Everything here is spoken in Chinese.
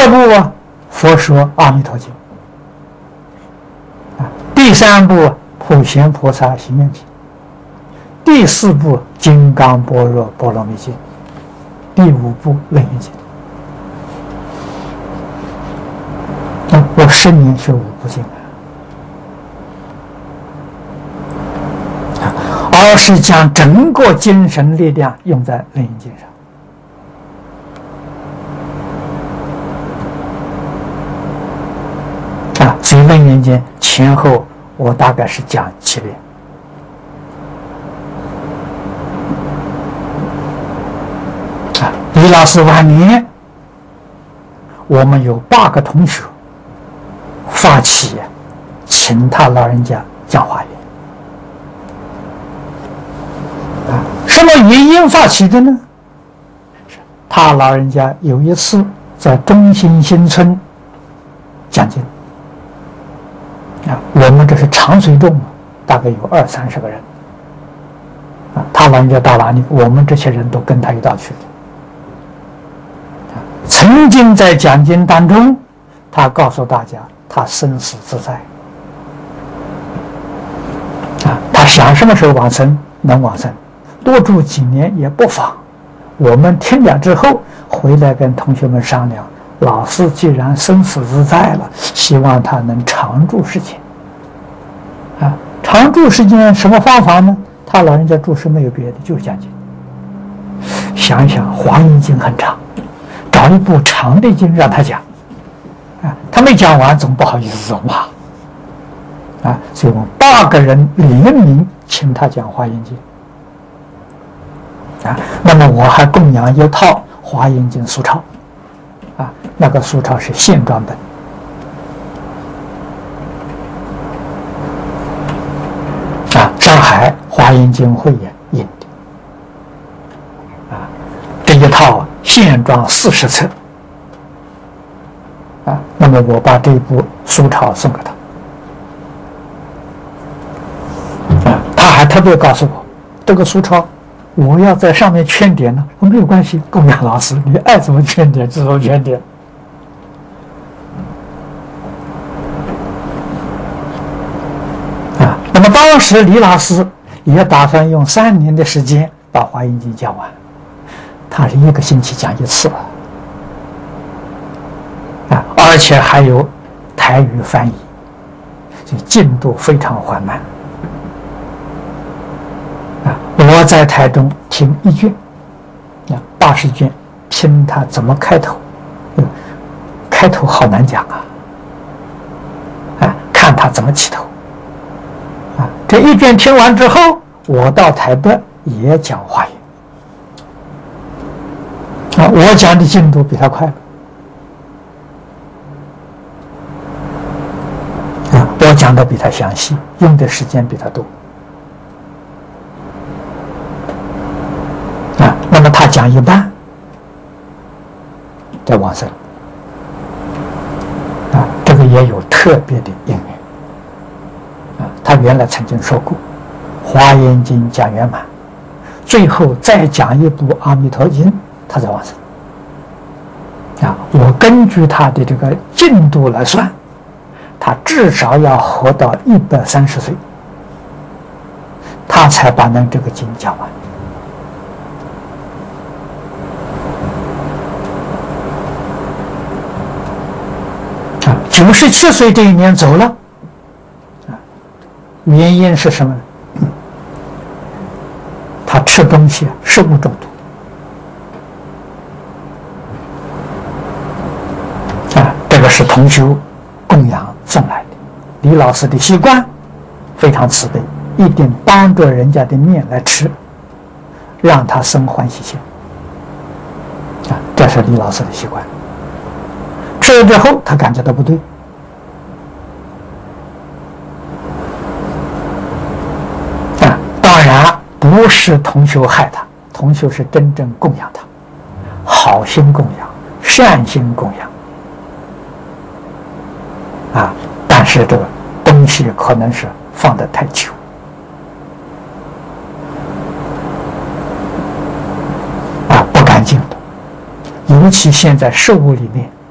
二部啊，佛说《阿弥陀经》啊；第三部普贤菩萨行愿品；第四部金刚般若波罗蜜经；第五部楞严经。我10年学5部经而是将整个精神力量用在楞严经上。所以楞严经前后我大概是讲7遍。李老师晚年，我们有8个同学发起请他老人家讲华严。什么原因发起的呢？他老人家有一次在中心新村讲经我们这是长随众，大概有20-30个人他老人家到哪里，我们这些人都跟他一道去的。曾经在讲经当中，他告诉大家，他生死自在他想什么时候往生能往生，多住几年也不妨。我们听了之后回来跟同学们商量，老师既然生死自在了，希望他能常住世间常住世间什么方法呢？他老人家住世没有别的，就是讲经。想一想《华严经》很长，找一部长的经让他讲他没讲完总不好意思走嘛所以我们8个人联名请他讲《华严经》那么我还供养一套《华严经》书抄那个书抄是线装本上海华严经会印的这一套线装40册那么我把这部书抄送给他他还特别告诉我，这个书抄我要在上面圈点呢，没有关系，供养老师，你爱怎么圈点就怎么圈点那么当时李老师也打算用3年的时间把《华严经》讲完，他是1个星期讲1次而且还有台语翻译，所以进度非常缓慢我在台中听1卷80卷，听他怎么开头开头好难讲看他怎么起头这1卷听完之后，我到台北也讲华严我讲的进度比他快我讲的比他详细，用的时间比他多那么他讲一半在往生这个也有特别的因缘他原来曾经说过《华严经》讲圆满，最后再讲一部《阿弥陀经》，他才往生我根据他的这个进度来算，他至少要活到130岁，他才把这个经讲完97岁这一年走了原因是什么呢？他吃东西食物中毒这个是同修供养送来的。李老师的习惯非常慈悲，一定当着人家的面来吃，让他生欢喜心这是李老师的习惯。吃了之后他感觉到不对当然不是同修害他，同修是真正供养他，好心供养，善心供养但是这个东西可能是放得太久不干净的，尤其现在食物里面